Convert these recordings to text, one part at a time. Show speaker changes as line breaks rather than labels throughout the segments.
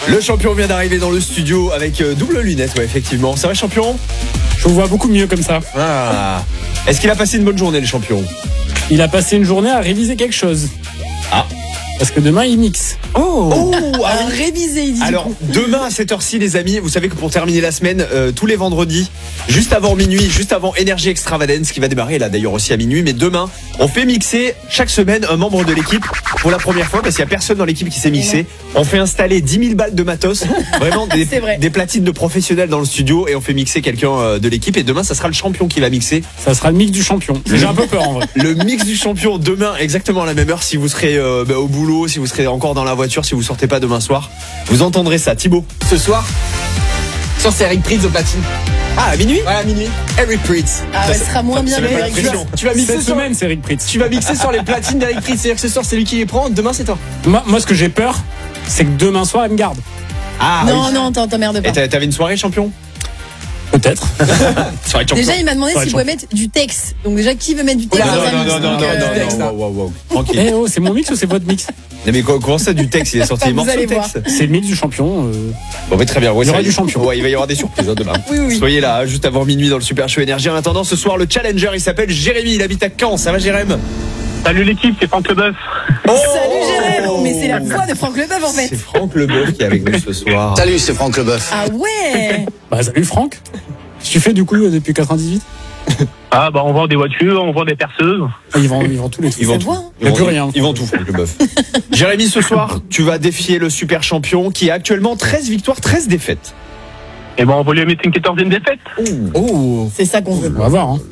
Le champion vient d'arriver dans le studio avec double lunette, ouais, effectivement. Ça va, champion?
Je vous vois beaucoup mieux comme ça.
Ah. Est-ce qu'il a passé une bonne journée, le champion?
Il a passé une journée à réviser quelque chose.
Ah.
Parce que demain, il mixe.
À réviser, il dit.
Alors, demain à cette heure-ci, les amis, vous savez que pour terminer la semaine, tous les vendredis, juste avant minuit, juste avant Energy Extravagance, qui va démarrer là d'ailleurs aussi à minuit, mais demain, on fait mixer chaque semaine un membre de l'équipe pour la première fois, parce qu'il n'y a personne dans l'équipe qui s'est mixé. On fait installer 10 000 balles de matos, vraiment des platines de professionnels dans le studio, et on fait mixer quelqu'un de l'équipe, et demain, ça sera le champion qui va mixer.
Ça sera le mix du champion. J'ai un peu peur en vrai.
Le mix du champion demain, exactement à la même heure, si vous serez au boulot, si vous serez encore dans la voiture, si vous sortez pas demain soir, vous entendrez ça. Thibaut?
Ce soir, c'est Eric Pritz au platine.
Ah, à minuit?
Ouais, à minuit.
Eric Pritz.
Ah ouais, ce sera moins bien.
Tu vas mixer
Cette
sur...
semaine, c'est Eric Pritz.
Tu vas mixer sur les platines d'Eric Pritz. C'est-à-dire que ce soir, c'est lui qui les prend. Demain, c'est toi.
Moi, ce que j'ai peur, c'est que demain soir, il me garde.
Ah,
Non,
oui.
non, t'emmerdes pas.
Et t'avais une soirée, champion?
Peut-être.
Soirée champion.
Déjà, il m'a demandé s'il pouvait mettre du texte. Donc déjà, qui veut mettre du texte dans un mix? Donc,
wow. Tranquille.
Eh oh, c'est mon mix ou c'est votre mix?
Non, mais comment ça, du texte? Il est sorti les
Vous
morceaux
allez
de texte?
C'est le mix du champion.
Bon, mais très bien. Ouais,
Il y aura
ça
du champion.
Ouais, il va y avoir des surprises demain.
Oui.
Soyez là, juste avant minuit dans le Super Show Énergie. En attendant, ce soir, le challenger, il s'appelle Jérémy. Il habite à Caen. Ça va, Jérémy?
Salut l'équipe, c'est Franck Leboeuf.
Salut Jérémy. Mais c'est la voix de Franck Leboeuf en fait.
C'est Franck Leboeuf qui est avec nous ce soir.
Salut, c'est Franck Leboeuf.
Ah ouais.
Bah, salut Franck. Qu'est-ce que tu fais du coup depuis 98?
Ah bah on vend des voitures, on vend des perceuses.
Ah, ils vendent tous les trucs.
Ils vendent
Ça
tout.
voit, hein.
Il y a plus rien.
Ils vendent tout, Franck Leboeuf. Jérémy, ce soir, tu vas défier le super champion qui a actuellement 13 victoires, 13 défaites.
Et bon, on va lui mettre une 14e défaite.
Oh.
C'est ça qu'on veut.
On va voir. Hein.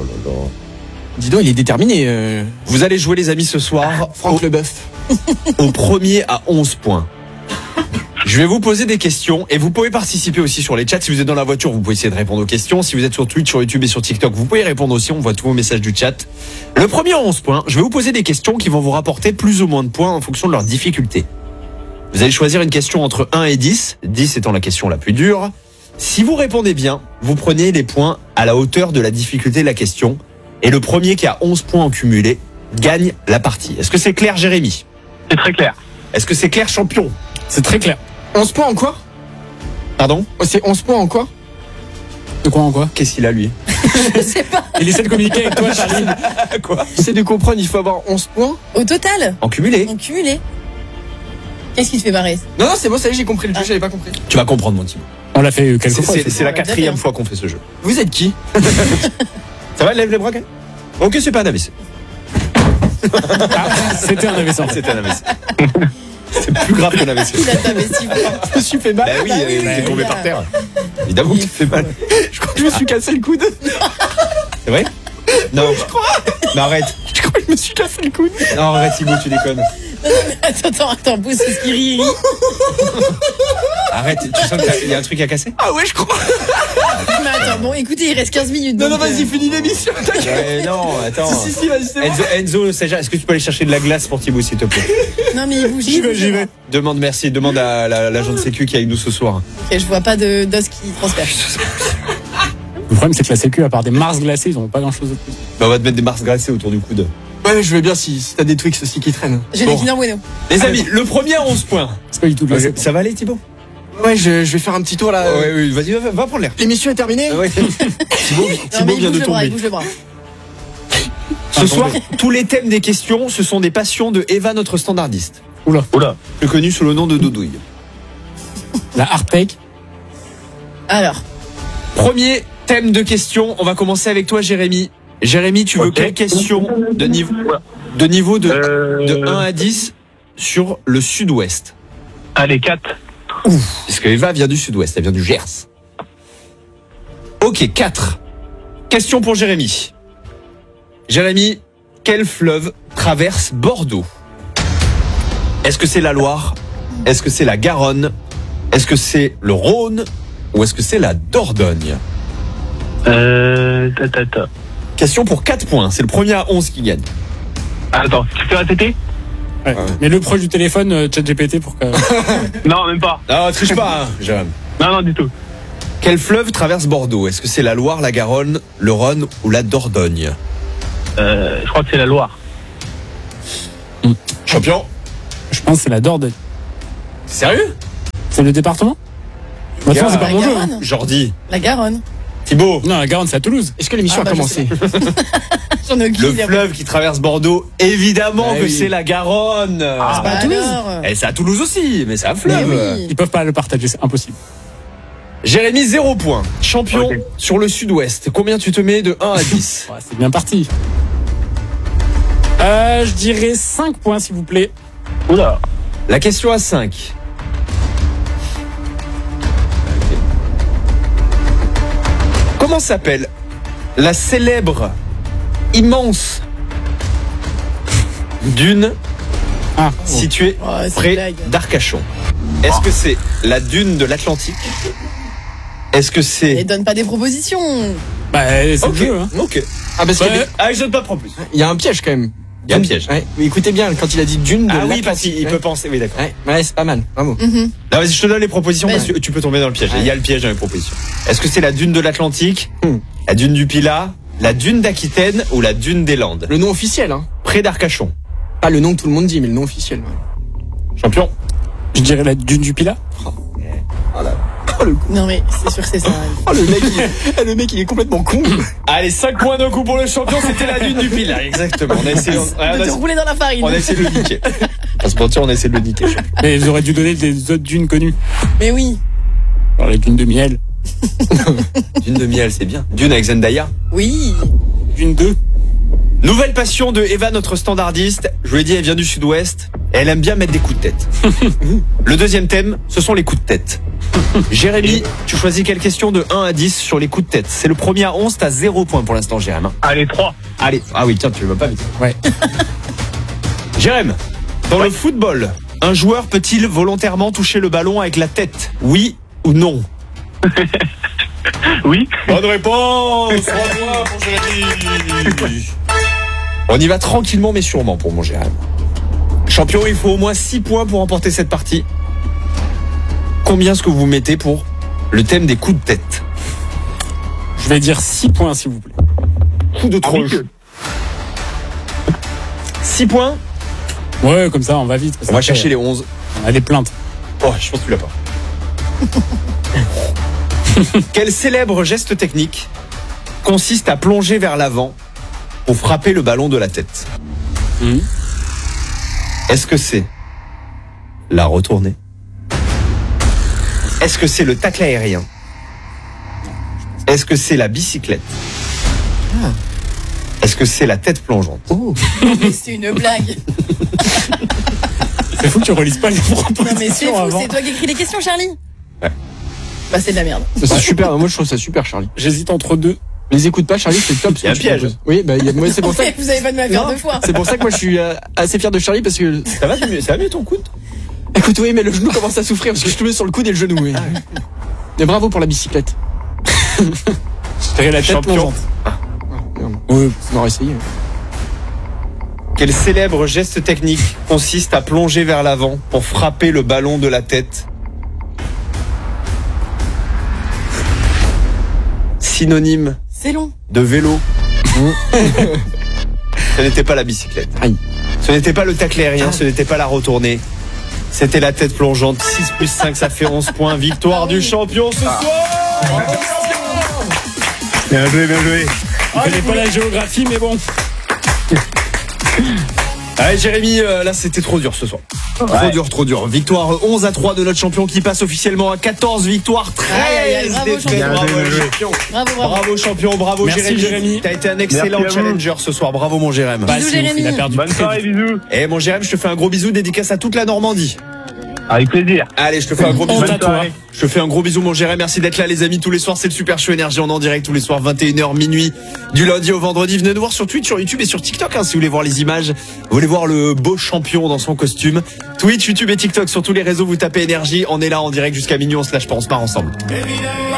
Dis donc, il est déterminé.
Vous allez jouer, les amis, ce soir
Franck Leboeuf.
au premier à 11 points. Je vais vous poser des questions et vous pouvez participer aussi sur les chats. Si vous êtes dans la voiture, vous pouvez essayer de répondre aux questions. Si vous êtes sur Twitch, sur YouTube et sur TikTok, vous pouvez répondre aussi. On voit tous vos messages du chat. Le premier à 11 points, je vais vous poser des questions qui vont vous rapporter plus ou moins de points en fonction de leur difficulté. Vous allez choisir une question entre 1 et 10, 10 étant la question la plus dure. Si vous répondez bien, vous prenez les points à la hauteur de la difficulté de la question. Et le premier qui a 11 points en cumulé gagne la partie. Est-ce que c'est clair, Jérémy?
C'est très clair.
Est-ce que c'est clair, champion?
C'est très clair.
11 points en quoi?
Pardon?
C'est 11 points en quoi?
De quoi en quoi?
Qu'est-ce qu'il a, lui?
Je sais pas.
Il essaie de communiquer avec toi, Charlie.
Quoi?
J'essaie de comprendre, il faut avoir 11 points.
Au total,
En cumulé?
en cumulé. Qu'est-ce qui te fait marrer?
Non, c'est bon, ça y est, j'ai compris le jeu, j'avais pas compris.
Tu vas comprendre, mon type.
On l'a fait quelques fois.
C'est la
Ouais,
4e
d'accord.
fois qu'on fait ce jeu.
Vous êtes qui?
Ça va, lève les bras, quand même? Ok, c'est pas un AVC.
Ah, c'était un AVC.
C'était un AVC. C'est plus grave qu'un AVC.
Il a tapé si fort.
Je me suis fait mal.
Bah oui,
Bah oui,
il est
oui,
tombé
là.
par terre. Évidemment qu'il te fait mal.
Je crois que je me suis cassé le coude.
C'est vrai? Non. Mais arrête.
Je crois que je me suis cassé le coude.
Non, arrête, Thibaut, tu déconnes.
Attends, pousse ce qui rit.
Arrête, tu sens qu'il y a un truc à casser?
Ah ouais, je crois.
Mais attends, bon, écoutez, il reste 15 minutes.
Non,
donc,
vas-y, finis l'émission.
Ouais, non, attends.
Si, vas-y, c'est bon.
Enzo, Saja, est-ce que tu peux aller chercher de la glace pour Thibaut, s'il te plaît?
Non, mais il bouge.
J'y vais.
Demande à l'agent de sécu qui est avec nous ce soir.
Ok, je vois pas d'os qui transfère.
Le problème, c'est que la Sécu, à part des Mars glacés, ils ont pas grand chose de plus.
Bah, on va te mettre des Mars glacés autour du coude.
Ouais, je veux bien si t'as des Twix aussi qui traînent.
J'ai des Kinder Bueno.
Les amis, le premier à 11 points.
C'est pas du tout glacé.
Ça va aller, Thibaut?
Ouais, je vais faire un petit tour là.
Ouais, vas-y, va prendre l'air.
L'émission est terminée.
Ouais. Thibaut
Non, mais il
vient de
bouge le bras,
tomber.
il bouge le bras.
Ce soir, tous les thèmes des questions, ce sont des passions de Eva, notre standardiste.
Oula.
Plus connue sous le nom de Dodouille.
La Artec.
Alors,
Premier thème de questions, on va commencer avec toi, Jérémy. Jérémy, tu veux
Ok.
quelle question de niveau de 1 à 10 sur le sud-ouest?
Allez, 4.
Parce que Eva vient du sud-ouest, elle vient du Gers. Ok, 4. Question pour Jérémy. Jérémy, quel fleuve traverse Bordeaux? Est-ce que c'est la Loire? Est-ce que c'est la Garonne? Est-ce que c'est le Rhône? Ou est-ce que c'est la Dordogne? Question pour 4 points, c'est le premier à 11 qui gagne.
Attends, tu peux répéter?
Ouais. Mais le proche du téléphone, ChatGPT, pour que.
Non, même pas.
Non, triche pas, hein, Jérémy.
Non, du tout.
Quel fleuve traverse Bordeaux? Est-ce que c'est la Loire, la Garonne, le Rhône ou la Dordogne?
Je crois que c'est la Loire.
Champion?
Je pense que c'est la Dordogne.
Sérieux?
C'est le département? Maintenant, c'est pas
La
mon jeu. hein.
Garonne.
Jordi.
La Garonne.
Thibaut.
Non, la Garonne, c'est à Toulouse.
Est-ce que l'émission
Ah, bah,
a commencé?
J'en ai aucune
Le
idée.
fleuve qui traverse Bordeaux, évidemment
Ah
que
oui.
c'est la Garonne.
Ah, bah,
à Toulouse.
alors.
Et c'est à Toulouse aussi, mais c'est un fleuve.
Mais oui.
Ils peuvent pas le partager, c'est impossible.
Jérémy, 0 points. Champion
Ok.
sur le sud-ouest. Combien tu te mets de 1 à 10?
Ouais, c'est bien parti. Je dirais 5 points, s'il vous plaît.
Oula.
La question à 5. Comment s'appelle la célèbre, immense dune
Ah,
située
Oh, c'est une
près
blague.
d'Arcachon? Est-ce que c'est la dune de l'Atlantique? Est-ce que
Et
c'est...
donne pas des propositions.
bah, c'est
Ok,
le jeu, hein.
ok.
Ah, parce qu'il y a
Ouais.
des-
Ah, je donne pas trop plus.
il y a un piège quand même.
Il y a un piège.
Ouais. Mais écoutez bien, quand il a dit dune de
Ah oui,
l'Atlantique.
parce qu'il
Ouais.
peut penser. Oui, d'accord.
Ouais, c'est pas mal. Bravo.
Mhm.
Non, vas-y, je te donne les propositions
Ouais.
parce que tu peux tomber dans le piège.
Ouais.
Il y a le piège dans les propositions. Est-ce que c'est la dune de l'Atlantique,
Hmm.
la dune du Pilat, la dune d'Aquitaine ou la dune des Landes?
Le nom officiel, hein.
Près d'Arcachon.
Pas le nom que tout le monde dit, mais le nom officiel. Ouais.
Champion.
Je dirais la dune du Pilat.
Oh, le coup.
Non, mais c'est sûr que c'est ça.
Oh, le mec, il est complètement con.
Allez, 5 points d'un coup pour le champion, c'était la dune du Pilat. Exactement. On a essayé,
De te rouler dans la farine.
on a essayé de le niquer. On se mentir, on a essayé de le niquer.
Mais ils auraient dû donner des autres dunes connues.
Mais oui.
Genre les dunes de miel.
Dune de miel, c'est bien. Dune avec Zendaya.
Oui.
Dune 2.
Nouvelle passion de Eva, notre standardiste. Je vous l'ai dit, elle vient du sud-ouest. Et elle aime bien mettre des coups de tête. Le deuxième thème, ce sont les coups de tête. Jérémy, tu choisis quelle question de 1 à 10 sur les coups de tête? C'est le premier à 11, t'as 0 points pour l'instant, Jérémy.
Allez, 3.
Allez, ah oui, tiens, tu vas pas vite.
Ouais.
Jérémy, dans le football, un joueur peut-il volontairement toucher le ballon avec la tête? Oui ou non?
Oui.
Bonne réponse. Bravo pour Jérémy. On y va tranquillement mais sûrement pour mon Jérémy. Champion, il faut au moins 6 points pour remporter cette partie. Combien est-ce que vous mettez pour le thème des coups de tête?
Je vais dire 6 points, s'il vous plaît.
Coup de tronche. 6 points.
Ouais, comme ça, on va vite. parce
On va
qu'après,
chercher les 11.
On a des plaintes.
Oh, je pense que tu l'as pas. Quel célèbre geste technique consiste à plonger vers l'avant pour frapper le ballon de la tête?
Mhm.
Est-ce que c'est la retournée? Est-ce que c'est le tacle aérien? Est-ce que c'est la bicyclette? Est-ce que c'est la tête plongeante?
Mais c'est une blague.
C'est fou que tu relises pas les
Non, mais c'est
propositions
fou.
avant.
C'est toi qui écris les questions, Charlie?
Ouais.
Bah, c'est de la merde.
C'est super. Moi, je trouve ça super, Charlie.
J'hésite entre deux.
Les écoute pas, Charlie, c'est top. ce
Il y a
que
un
tu
piège.
proposes. Oui, bah, moi, c'est pour ça.
Vous avez pas de mal à faire
Non,
deux fois.
C'est pour ça que moi, je suis assez fier de Charlie parce que.
Ça va mieux ton coude?
Écoute, oui, mais le genou commence à souffrir parce que je te mets sur le coude et le genou. Oui. Mais bravo pour la bicyclette.
Je dirais la tête
Champion.
plongeante.
Merde. Oui, on aurait essayé.
Quel célèbre geste technique consiste à plonger vers l'avant pour frapper le ballon de la tête? Synonyme
C'est long.
de vélo. Ce n'était pas la bicyclette.
Aïe.
Ce n'était pas le tacle aérien, ce n'était pas la retournée. C'était la tête plongeante. 6 plus 5, ça fait 11 points. Victoire du champion ce soir.
Bien joué, bien joué.
Je connais pas la géographie, mais bon.
Allez Jérémy, là c'était trop dur ce soir. Trop dur. Victoire 11-3 de notre champion qui passe officiellement à 14 victoires, 13
Aïe, aïe, bravo,
défaites.
champion.
Bravo,
Bien joué.
champion.
Bravo.
Bravo champion, bravo
Merci, Jérémy.
T'as été un excellent
Merci à vous.
challenger ce soir. Bravo mon Jérémy.
Bah,
Bisous,
c'est ouf,
Jérémy.
il a perdu
Bonne
très
soirée,
vite.
bisous.
Et mon Jérémy, je te fais un gros bisou, dédicace à toute la Normandie.
Avec plaisir.
Allez, je te fais un gros bisou.
Honte à toi.
Je te fais un gros bisou mon Jérémy, merci d'être là les amis tous les soirs, c'est le Super Show Énergie, on est en direct tous les soirs 21h minuit du lundi au vendredi. Venez nous voir sur Twitch, sur YouTube et sur TikTok si vous voulez voir les images, vous voulez voir le beau champion dans son costume. Twitch, YouTube et TikTok sur tous les réseaux, vous tapez Énergie, on est là en direct jusqu'à minuit, on se lâche pas, on se part ensemble.